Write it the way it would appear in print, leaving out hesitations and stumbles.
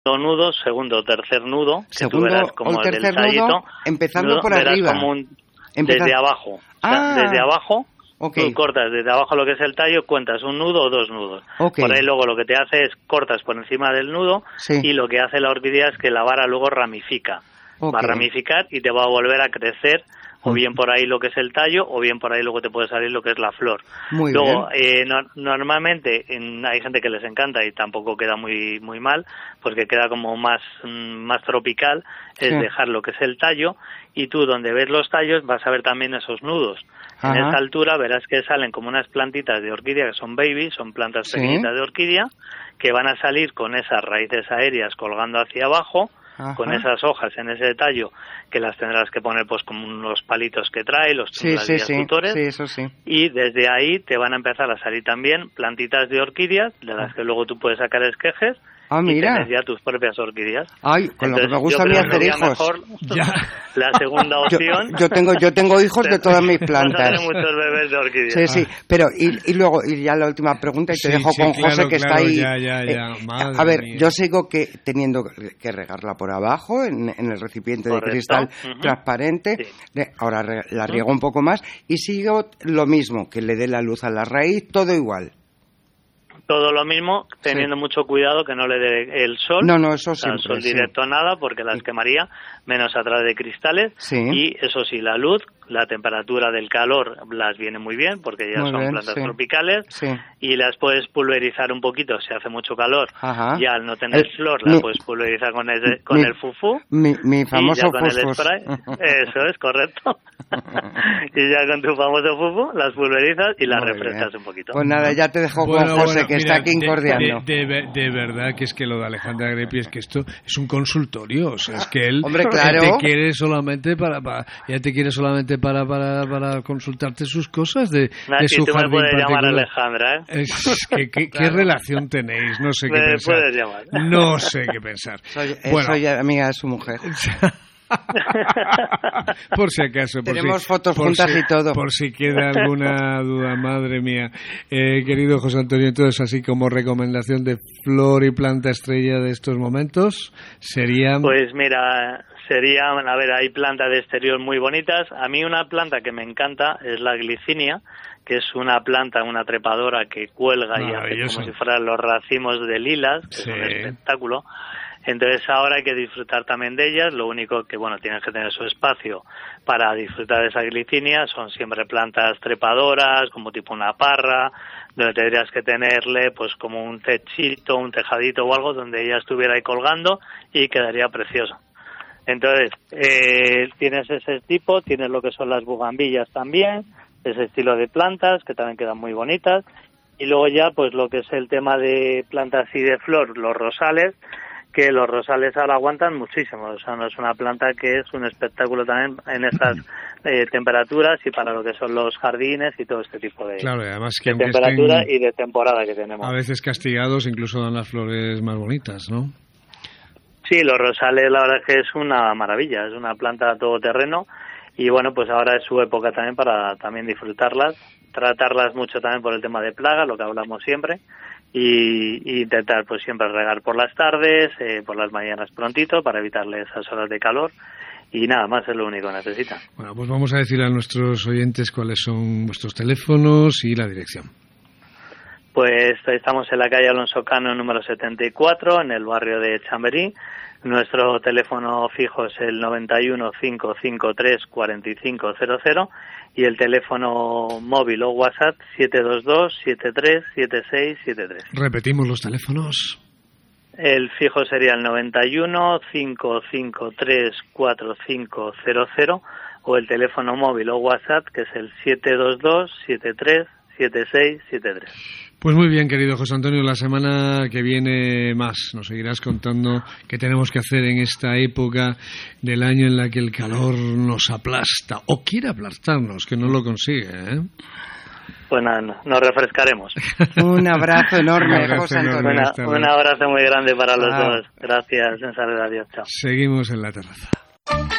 nudo, segundo o tercer nudo, que segundo tú verás como o tercer del tallito, nudo, empezando por arriba. Como desde abajo. O sea, desde abajo, tú cortas desde abajo lo que es el tallo, cuentas un nudo o dos nudos. Por ahí luego lo que te hace es cortas por encima del nudo y lo que hace la orquídea es que la vara luego ramifica. Va a ramificar y te va a volver a crecer, o bien por ahí lo que es el tallo, o bien por ahí luego te puede salir lo que es la flor. Luego, normalmente hay gente que les encanta y tampoco queda muy mal, porque queda como más tropical, es dejar lo que es el tallo, y tú donde ves los tallos vas a ver también esos nudos. En esa altura verás que salen como unas plantitas de orquídea que son baby, son plantas pequeñitas de orquídea, que van a salir con esas raíces aéreas colgando hacia abajo, con esas hojas en ese tallo, que las tendrás que poner pues como unos palitos que trae, los tutores, y desde ahí te van a empezar a salir también plantitas de orquídeas, de las que luego tú puedes sacar esquejes, y tienes ya tus propias orquídeas. Ay, con entonces, lo que me gusta a mí hacer hijos. Mejor la segunda opción. Yo tengo hijos de todas mis plantas. Vas a tener muchos bebés de orquídeas. Sí, pero y luego, y ya la última pregunta, y te dejo con José, que está ahí. A ver, yo sigo teniendo que regarla por abajo, en el recipiente de cristal transparente. Ahora la riego un poco más, y sigo lo mismo, que le dé la luz a la raíz, todo igual. Todo lo mismo, teniendo mucho cuidado que no le dé el sol. Eso siempre. El sol directo nada, porque las quemaría, menos a través de cristales. Y eso sí, la luz, la temperatura del calor las viene muy bien, porque ya son plantas tropicales. Y las puedes pulverizar un poquito si hace mucho calor. Y al no tener flor, la puedes pulverizar con el fufú. Mi famoso fufú. Con el spray. Eso es, correcto. Y ya con tu famoso fufú las pulverizas y las refrescas un poquito. Pues nada, ya te dejo con José, que está aquí incordiando. De verdad que es que lo de Alejandra Agrepi es que esto es un consultorio. O sea, es que él Hombre, claro. te quiere solamente para consultarte sus cosas de su tú jardín me puedes particular. llamar Alejandra, ¿eh? Es que ¿qué relación tenéis? No sé qué pensar. Puedes llamar. No sé qué pensar. Soy amiga de su mujer. Por si acaso. Tenemos fotos juntas y todo. Por si queda alguna duda, madre mía. Querido José Antonio, entonces, así como recomendación de flor y planta estrella de estos momentos, sería... Pues mira, a ver, hay plantas de exterior muy bonitas. A mí una planta que me encanta es la glicinia, que es una planta, una trepadora que cuelga y hace como si fueran los racimos de lilas, que es un espectáculo. Entonces ahora hay que disfrutar también de ellas, lo único que, tienes que tener su espacio para disfrutar de esa glicinia, son siempre plantas trepadoras, como tipo una parra, donde tendrías que tenerle pues como un techito, un tejadito o algo donde ella estuviera ahí colgando y quedaría precioso. Entonces, tienes ese tipo, tienes lo que son las bugambillas también, ese estilo de plantas que también quedan muy bonitas, y luego ya pues lo que es el tema de plantas y de flor, los rosales, que los rosales ahora aguantan muchísimo, o sea, no es una planta que es un espectáculo también en estas temperaturas y para lo que son los jardines y todo este tipo de, además que de temperatura y de temporada que tenemos. A veces castigados incluso dan las flores más bonitas, ¿no? Sí, los rosales la verdad es que es una maravilla, es una planta todoterreno y pues ahora es su época también para también disfrutarlas, tratarlas mucho también por el tema de plaga, lo que hablamos siempre, y intentar pues siempre regar por las tardes, por las mañanas prontito para evitarle esas horas de calor y nada más, es lo único que necesitan. Bueno, pues vamos a decirle a nuestros oyentes cuáles son vuestros teléfonos y la dirección. Pues estamos en la calle Alonso Cano número 74 en el barrio de Chamberí. Nuestro teléfono fijo es el 91 553 4500 y el teléfono móvil o WhatsApp 722 73 76 73. Repetimos los teléfonos. El fijo sería el 91 553 4500 o el teléfono móvil o WhatsApp que es el 722 73 76 73. Pues muy bien, querido José Antonio, la semana que viene más nos seguirás contando qué tenemos que hacer en esta época del año en la que el calor nos aplasta, o quiere aplastarnos, que no lo consigue, ¿eh? Pues nada, nos refrescaremos. Un abrazo enorme, José Antonio. Un abrazo muy grande para los dos. Gracias, un saludo, adiós, chao. Seguimos en la terraza.